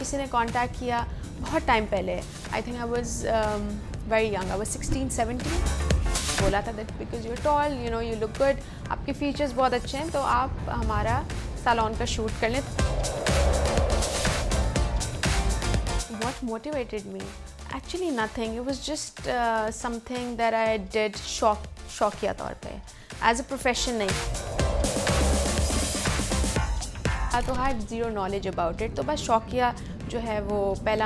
किसी ने कांटेक्ट किया बहुत टाइम पहले, I think I was very young, I was 16-17, बोला था that because you are tall, you know, you look good, आपके फीचर्स बहुत अच्छे हैं, तो आप हमारा सैलून का शूट कर लें. What motivated me? Actually nothing. It was just something that I did शौकिया तौर पे, as a profession नहीं. तो I had zero knowledge about it. तो बस शौकिया जो है वो पहला